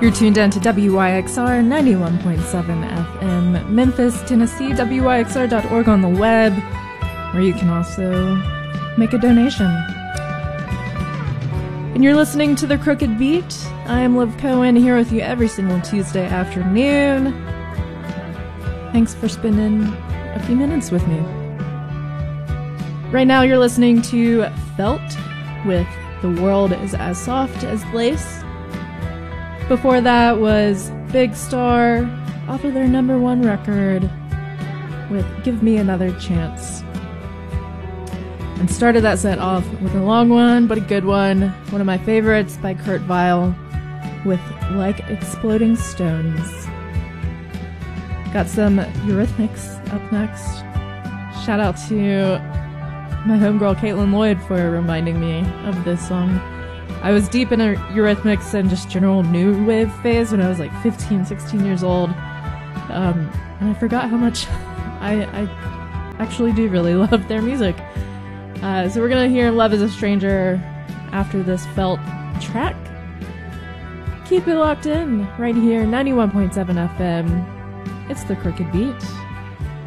You're tuned in to WYXR 91.7 FM, Memphis, Tennessee, WYXR.org on the web, where you can also make a donation. And you're listening to The Crooked Beat. I am Liv Cohen, here with you every single Tuesday afternoon. Thanks for spending a few minutes with me. Right now you're listening to Felt with The World Is As Soft As Lace. Before that was Big Star off of their #1 record with Give Me Another Chance. And started that set off with a long one, but a good one. One of my favorites by Kurt Vile with Like Exploding Stones. Got some Eurythmics up next. Shout out to my homegirl Caitlin Lloyd for reminding me of this song. I was deep in a Eurythmics and just general new wave phase when I was like 15, 16 years old. And I forgot how much I actually do really love their music. So we're going to hear Love Is a Stranger after this Felt track. Keep it locked in right here, 91.7 FM. It's The Crooked Beat.